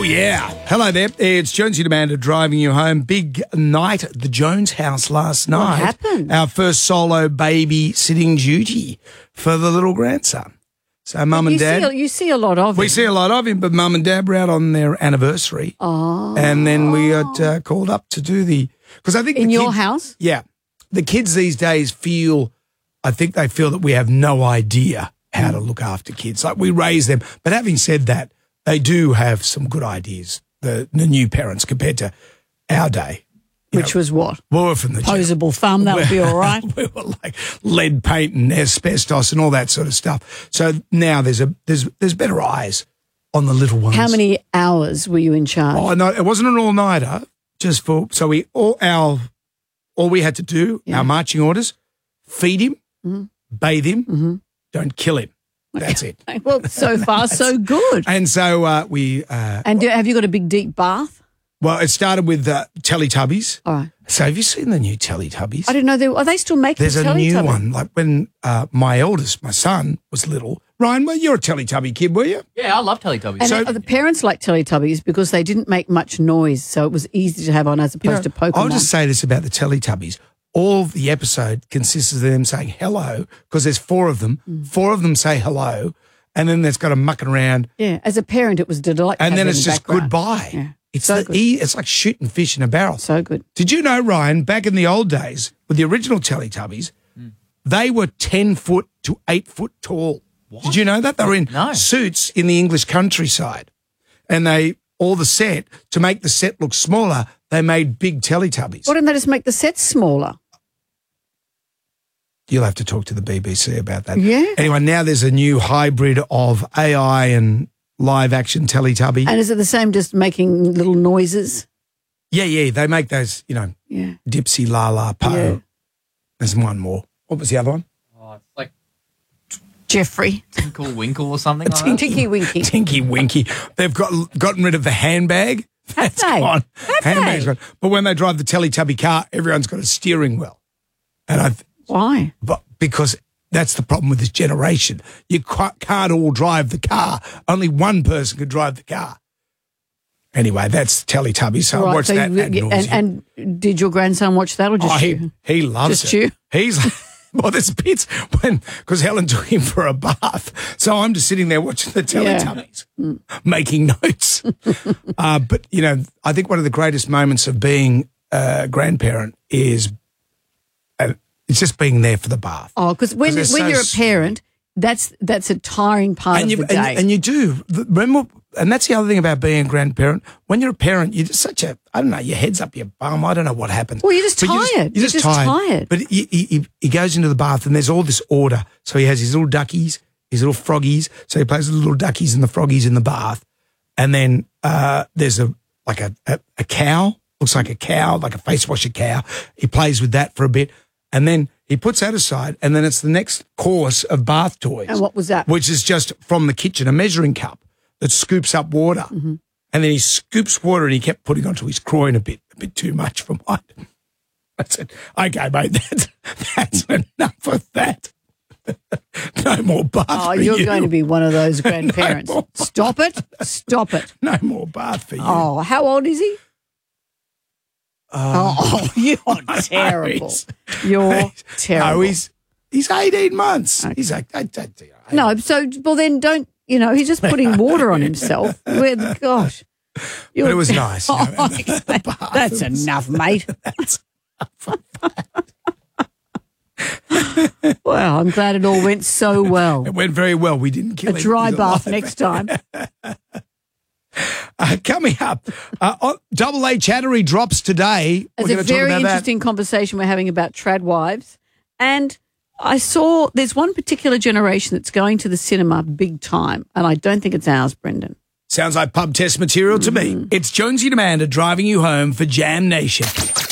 Oh, yeah. Hello there. It's Jonesy and Amanda driving you home. Big night at the Jones house last night. What happened? Our first solo baby sitting duty for the little grandson. So Mum and Dad. You see a lot of him. We see a lot of him, but Mum and Dad were out on their anniversary. Oh. And then we got called up to do because I think In the your kids, house? Yeah. The kids these days I think they feel that we have no idea how to look after kids. Like, we raise them. But having said that, they do have some good ideas, the new parents, compared to our day. Which was what? We were from the Posable thumb, that would be all right. We were like lead paint and asbestos and all that sort of stuff. So now there's better eyes on the little ones. How many hours were you in charge? Oh no, it wasn't an all-nighter. All we had to do, our marching orders, feed him, bathe him, don't kill him. That's it. Well, so far so good. And so have you got a big deep bath? Well, it started with Teletubbies. All right. So have you seen the new Teletubbies? I didn't know. Are they still making There's a Teletubbies? new one. Like when my son, was little. Ryan, well, you're a Teletubby kid, were you? Yeah, I love Teletubbies. And the parents like Teletubbies because they didn't make much noise, so it was easy to have on as opposed to Pokemon. I'll just say this about the Teletubbies. All the episode consists of them saying hello, because there's 4 of them. 4 of them say hello, and then there's got them mucking around. Yeah, as a parent, it was a delight. And then it's it's just goodbye. Yeah. It's So good. it's like shooting fish in a barrel. So good. Did you know, Ryan, back in the old days with the original Teletubbies, they were 10 foot to 8 foot tall. What? Did you know that? They were in suits in the English countryside. And all the set, to make the set look smaller, they made big Teletubbies. Why didn't they just make the set smaller? You'll have to talk to the BBC about that. Yeah. Anyway, now there's a new hybrid of AI and live action Teletubby. And is it the same, just making little noises? Yeah. They make those, Dipsy, La La, Po. Yeah. There's one more. What was the other one? Oh, it's like Jeffrey. Tinkle Winkle or something like that. Tinky Winky. Tinky Winky. They've gotten rid of the handbag. That's they? gone. Have Handbag's they? gone. But when they drive the Teletubby car, everyone's got a steering wheel. And Why? because that's the problem with this generation. You can't all drive the car. Only one person can drive the car. Anyway, that's Teletubby. So I watched that. And did your grandson watch that or just you? He loves Just it. you? He's well, there's bits because Helen took him for a bath. So I'm just sitting there watching the Teletubbies, making notes. But, I think one of the greatest moments of being a grandparent is it's just being there for the bath. Oh, because when you're a parent, that's a tiring part of the day. And you do. Remember, and that's the other thing about being a grandparent. When you're a parent, you're just such a, I don't know, your head's up your bum. I don't know what happens. Well, you're just tired. You're just tired. But he goes into the bath and there's all this order. So he has his little duckies, his little froggies. So he plays with the little duckies and the froggies in the bath. And then there's a cow, looks like a cow, like a face washer cow. He plays with that for a bit. And then he puts that aside, and then it's the next course of bath toys. And what was that? Which is just from the kitchen, a measuring cup that scoops up water. Mm-hmm. And then he scoops water and he kept putting onto his groin a bit too much for mine. I said, okay, mate, that's enough of that. No more bath for you. Oh, you're going to be one of those grandparents. Stop it. Stop it. No more bath for you. Oh, how old is he? You're terrible. You're terrible. No, he's 18 months. Okay. He's like, no, so, well, then don't, he's just putting water on himself. Gosh. But it was nice. That's enough, mate. Well, I'm glad it all went so well. It went very well. We didn't kill him. A dry bath next time. Coming up, Double A Chattery drops today. It's a very interesting conversation we're having about trad wives. And I saw there's one particular generation that's going to the cinema big time, and I don't think it's ours, Brendan. Sounds like pub test material to me. It's Jonesy and Amanda driving you home for Jam Nation.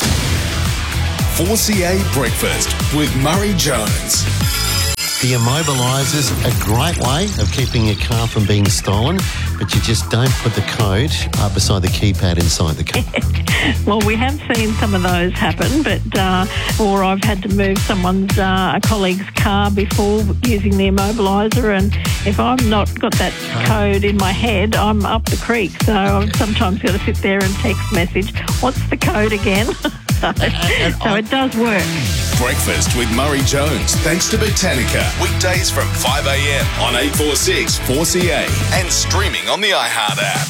4CA Breakfast with Murray Jones. The immobiliser's a great way of keeping your car from being stolen. but you just don't put the code beside the keypad inside the car. Well, we have seen some of those happen, but or I've had to move a colleague's car before using the immobiliser, and if I've not got that code in my head, I'm up the creek. So I've sometimes got to sit there and text message, what's the code again? So it does work. Breakfast with Murray Jones, thanks to Botanica. Weekdays from 5 a.m. on 846 4CA and streaming on the iHeart app.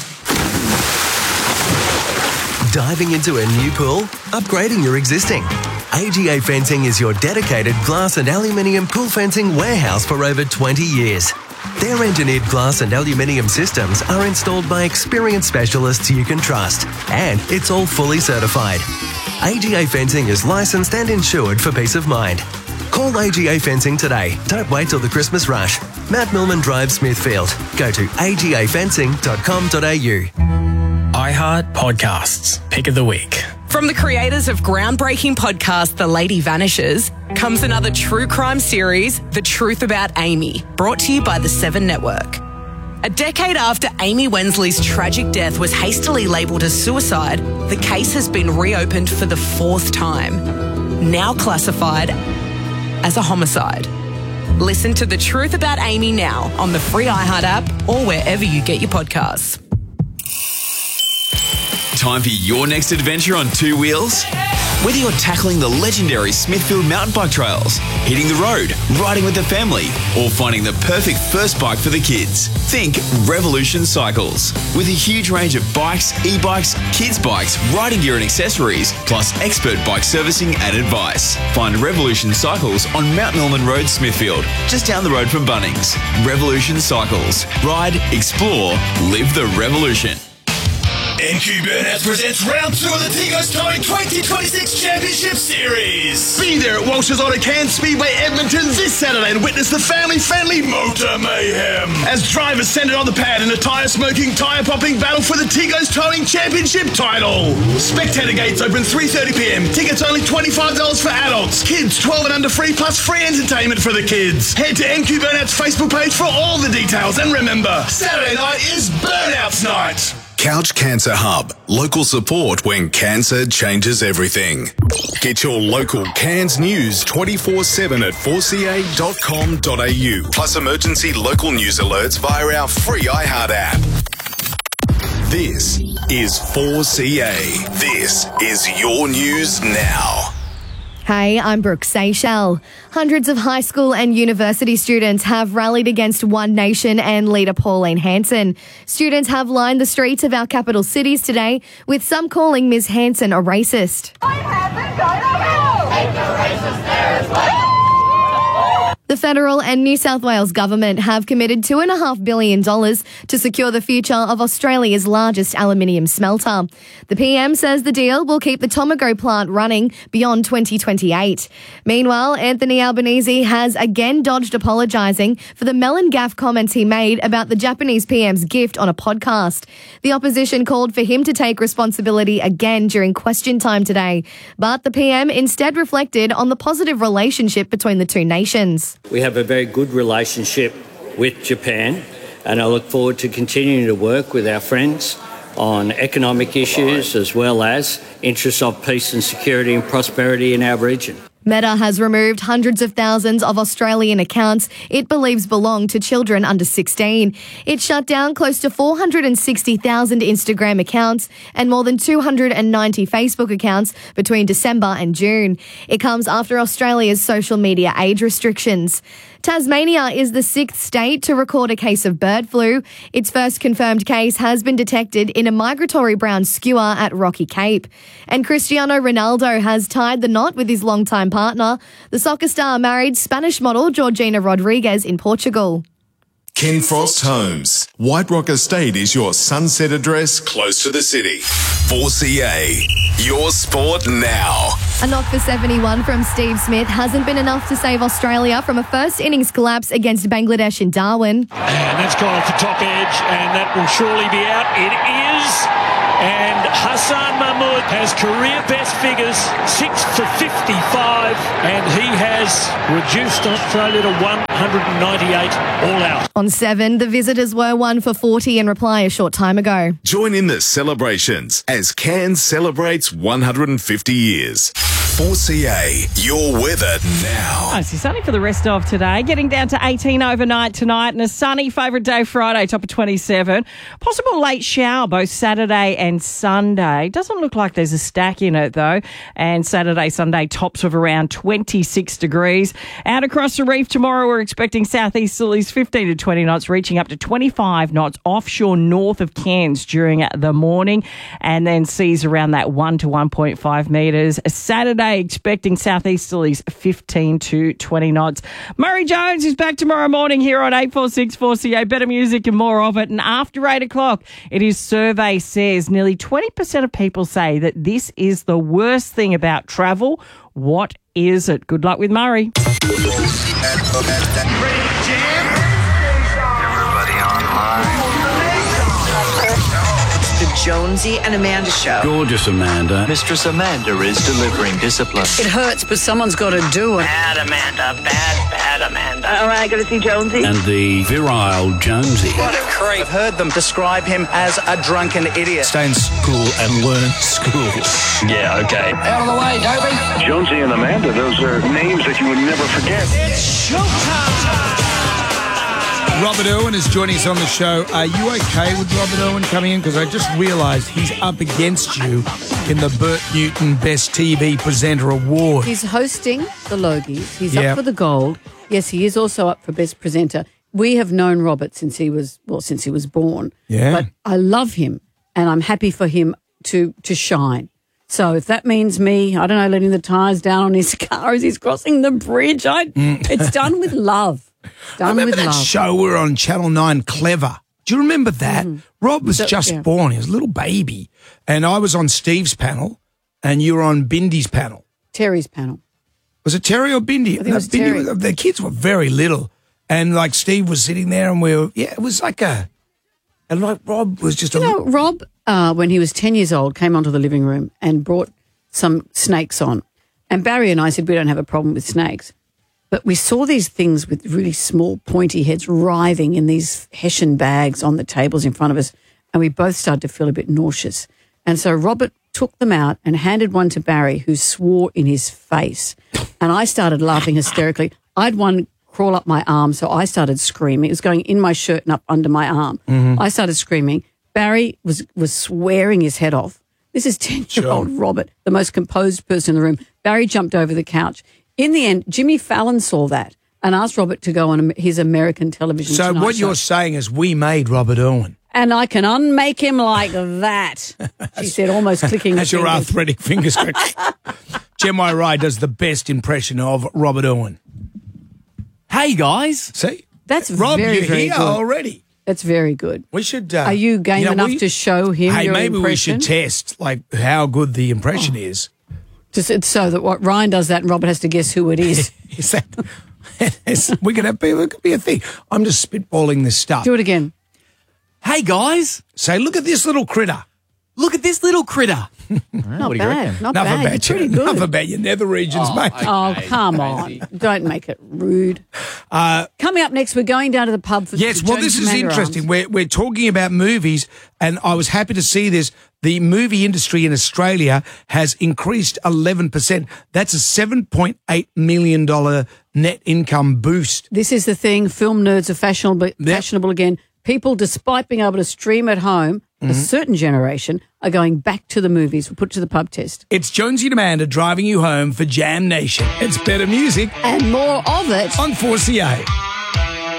Diving into a new pool? Upgrading your existing? AGA Fencing is your dedicated glass and aluminium pool fencing warehouse for over 20 years. Their engineered glass and aluminium systems are installed by experienced specialists you can trust, and it's all fully certified. AGA Fencing is licensed and insured for peace of mind. Call AGA Fencing today. Don't wait till the Christmas rush. Mount Milman Drive, Smithfield. Go to agafencing.com.au. iHeart Podcasts. Pick of the Week. From the creators of groundbreaking podcast The Lady Vanishes comes another true crime series, The Truth About Amy, brought to you by the Seven Network. A decade after Amy Wensley's tragic death was hastily labelled as suicide, the case has been reopened for the fourth time, now classified as a homicide. Listen to The Truth About Amy now on the free iHeart app or wherever you get your podcasts. Time for your next adventure on two wheels? Whether you're tackling the legendary Smithfield mountain bike trails, hitting the road, riding with the family, or finding the perfect first bike for the kids, think Revolution Cycles. With a huge range of bikes, e-bikes, kids' bikes, riding gear and accessories, plus expert bike servicing and advice. Find Revolution Cycles on Mount Milman Road, Smithfield, just down the road from Bunnings. Revolution Cycles. Ride, explore, live the revolution. NQ Burnouts presents round 2 of the Tigos Towing 2026 Championship Series. Be there at Walsh's Auto Cairns Speedway Edmonton this Saturday and witness the family-friendly motor mayhem as drivers send it on the pad in a tyre-smoking, tyre-popping battle for the Tigos Towing Championship title. Spectator gates open 3:30 p.m. Tickets only $25 for adults. Kids 12 and under free, plus free entertainment for the kids. Head to NQ Burnouts Facebook page for all the details, and remember, Saturday night is Burnouts night. Couch Cancer Hub. Local support when cancer changes everything. Get your local Cairns news 24/7 at 4ca.com.au. Plus emergency local news alerts via our free iHeart app. This is 4CA. This is your news now. Hey, I'm Brooke Seychelles. Hundreds of high school and university students have rallied against One Nation and leader Pauline Hanson. Students have lined the streets of our capital cities today, with some calling Ms Hanson a racist. Make the racist there as well. The federal and New South Wales government have committed $2.5 billion to secure the future of Australia's largest aluminium smelter. The PM says the deal will keep the Tomago plant running beyond 2028. Meanwhile, Anthony Albanese has again dodged apologising for the melon gaff comments he made about the Japanese PM's gift on a podcast. The opposition called for him to take responsibility again during question time today, but the PM instead reflected on the positive relationship between the two nations. We have a very good relationship with Japan, and I look forward to continuing to work with our friends on economic issues as well as interests of peace and security and prosperity in our region. Meta has removed hundreds of thousands of Australian accounts it believes belong to children under 16. It shut down close to 460,000 Instagram accounts and more than 290 Facebook accounts between December and June. It comes after Australia's social media age restrictions. Tasmania is the 6th state to record a case of bird flu. Its first confirmed case has been detected in a migratory brown skua at Rocky Cape. And Cristiano Ronaldo has tied the knot with his longtime partner. The soccer star married Spanish model Georgina Rodriguez in Portugal. Ken Frost Homes. White Rock Estate is your sunset address close to the city. 4CA, your sport now. A knock for 71 from Steve Smith hasn't been enough to save Australia from a first innings collapse against Bangladesh in Darwin. And that's gone off the top edge, and that will surely be out. It is. And Hassan Mahmoud has career best figures, 6 for 55, and he has reduced Australia to 198 all out. On 7, the visitors were 1 for 40 in reply a short time ago. Join in the celebrations as Cairns celebrates 150 years. 4CA, your weather now. Mostly sunny for the rest of today. Getting down to 18 overnight tonight and a sunny favourite day Friday, top of 27. Possible late shower both Saturday and Sunday. Doesn't look like there's a stack in it though. And Saturday, Sunday, tops of around 26 degrees. Out across the reef tomorrow, we're expecting southeasterlies 15 to 20 knots, reaching up to 25 knots offshore north of Cairns during the morning. And then seas around that 1 to 1.5 metres. Saturday, expecting southeasterlies 15 to 20 knots. Murray Jones is back tomorrow morning here on 846 4CA. Better music and more of it. And after 8 o'clock, it is Survey Says. Nearly 20% of people say that this is the worst thing about travel. What is it? Good luck with Murray. Everybody online. The Jonesy and Amanda Show. Gorgeous Amanda. Mistress Amanda is delivering discipline. It hurts, but someone's got to do it. Bad Amanda. Bad Amanda. All right, got to see Jonesy. And the virile Jonesy. What a creep. I've heard them describe him as a drunken idiot. Stay in school and learn school. Yeah, okay. Out of the way, Dobie. Jonesy and Amanda, those are names that you would never forget. It's showtime. Robert Irwin is joining us on the show. Are you okay with Robert Irwin coming in? Because I just realised he's up against you in the Bert Newton Best TV Presenter Award. He's hosting the Logies. He's up for the gold. Yes, he is also up for Best Presenter. We have known Robert since he was born. Yeah. But I love him, and I'm happy for him to shine. So if that means me, I don't know, letting the tyres down on his car as he's crossing the bridge, it's done with love. I remember that show we were on Channel 9, Clever. Do you remember that? Rob was just born. He was a little baby. And I was on Steve's panel and you were on Bindy's panel. Terry's panel. Was it Terry or Bindy? I think it was Terry. The kids were very little. And like Steve was sitting there and it was like and like Rob was just Rob, when he was 10 years old, came onto the living room and brought some snakes on. And Barry and I said, we don't have a problem with snakes. But we saw these things with really small, pointy heads writhing in these Hessian bags on the tables in front of us, and we both started to feel a bit nauseous. And so Robert took them out and handed one to Barry, who swore in his face. And I started laughing hysterically. I'd one crawl up my arm, so I started screaming. It was going in my shirt and up under my arm. I started screaming. Barry was swearing his head off. This is 10-year-old Robert, the most composed person in the room. Barry jumped over the couch. In the end, Jimmy Fallon saw that and asked Robert to go on his American television So Tonight what show. you're saying is we made Robert Irwin. And I can unmake him like that, she said, almost clicking As your arthritic fingers go. Gemma Rai does the best impression of Robert Irwin. Hey, guys. See? That's Rob, very, you're very here good. already. That's very good. We should... Are you game enough to show him your maybe impression? we should test like how good the impression is. Just so that what Ryan does that and Robert has to guess who it is. Is that... we could have it could be a thing. I'm just spitballing this stuff. Do it again. Hey, guys. Say, look at this little critter. Look at this little critter. Not bad. Not Enough bad. about You're pretty good. Enough about your nether regions, mate. Oh, come on. Don't make it rude. Coming up next, we're going down to the pub for Yes, the well, Jones this is Commander interesting. Arms. We're talking about movies, and I was happy to see this. The movie industry in Australia has increased 11%. That's a $7.8 million net income boost. This is the thing. Film nerds are fashionable again. People, despite being able to stream at home, a certain generation are going back to the movies. We'll put it to the pub test. It's Jonesy and Amanda driving you home for Jam Nation. It's better music. And more of it on 4CA.